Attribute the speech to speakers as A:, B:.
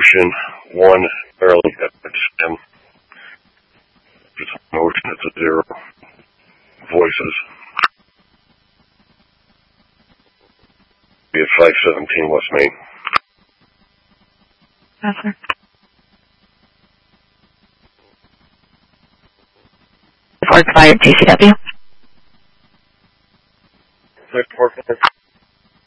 A: Ocean 1, Maryland, FM. It's Ocean, it's a 0. Voices. Be at 517 West Main.
B: Yes, sir. Ford Fire, TCW.
A: 645.